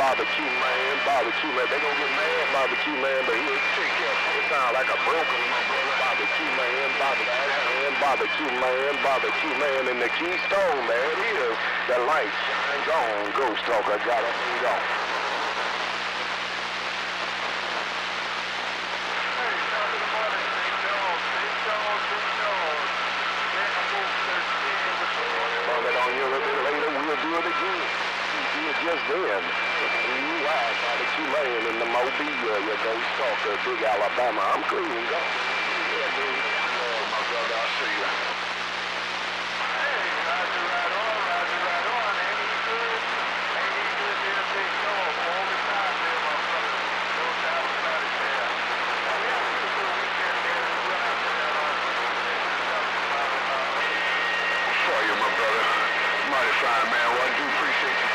barbecue man, barbecue man. They gonna get mad, barbecue man, but he'll take care of it. Sound like a broken barbecue man, barbecue man, barbecue man, and the keystone, man, is the light shines on. Ghost Talker got up and gone. On you a little bit later, we'll do it again. We did just then. You ride barbecue man in the Mobile, you Ghost Talker, Big Alabama. I'm clean, go. Yeah, dude. My brother, I'll see you. Hey, Roger, right on. Ain't he good? Ain't he good? Been a big dog all the time there, my brother. No doubt about it there. We have a good weekend there. We'll run out to that on for you, my brother. Mighty fine, man. Well, I do appreciate you.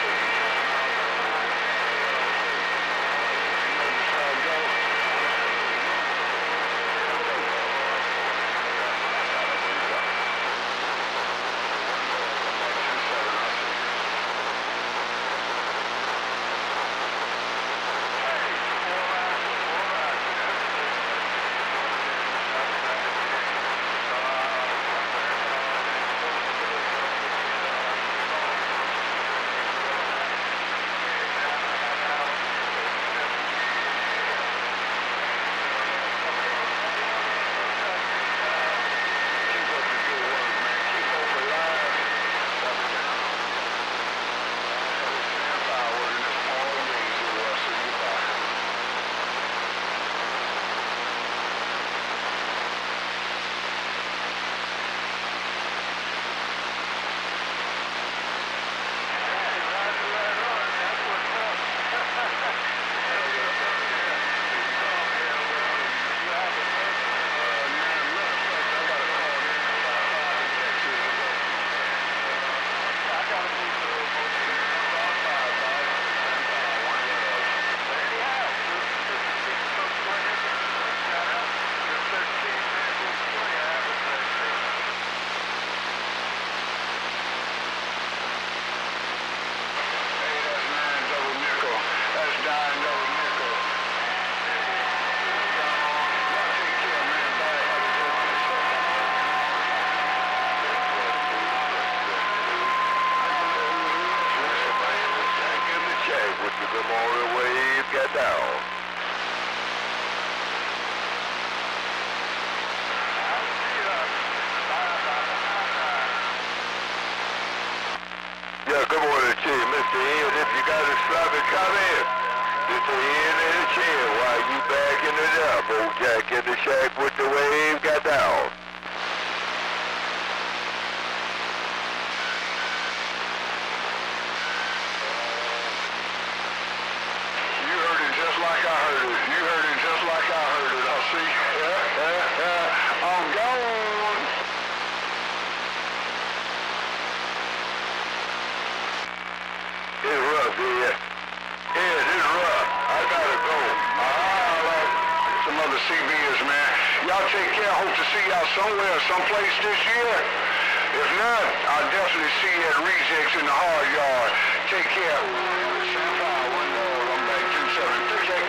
Someplace this year. If not, I'll definitely see you at Rejects in the hard yard. Take care. Sapphire, one more. I'm back 2-7. Check.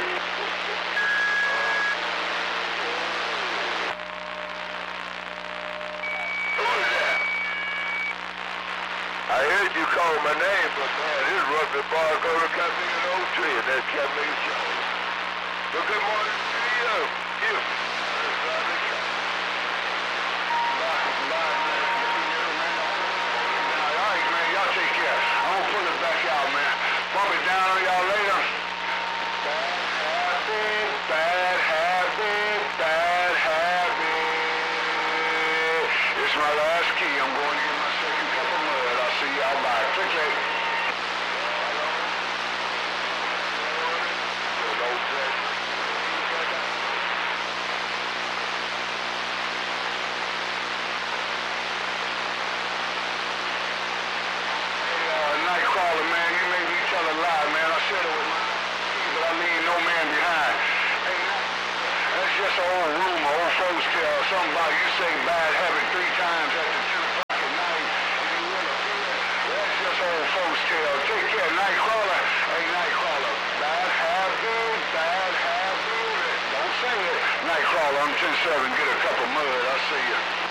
Who is that? I heard you call my name, but man, this is Ruffy Barcode kept me in the old tree, and that kept me show. But good morning to you. Bump it down on y'all later. Bad habit. It's my last key. I'm going to get my second cup of mud. I'll see y'all bye. Click. Nightcrawler, man, you made me tell a lie, man. I said it with my but I leave no man behind. Hey, that's just an old rumor, old folks tale. Something about you say bad habit 3 times after 10 o'clock at night. That's just old folks tale. Take care, Nightcrawler. Hey, Nightcrawler. I'm 10-7. Get a cup of mud. I'll see you.